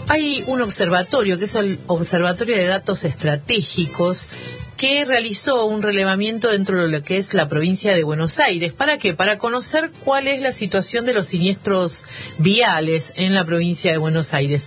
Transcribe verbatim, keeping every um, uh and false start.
Hay un observatorio, que es el Observatorio de Datos Estratégicos, que realizó un relevamiento dentro de lo que es la provincia de Buenos Aires. ¿Para qué? Para conocer cuál es la situación de los siniestros viales en la provincia de Buenos Aires.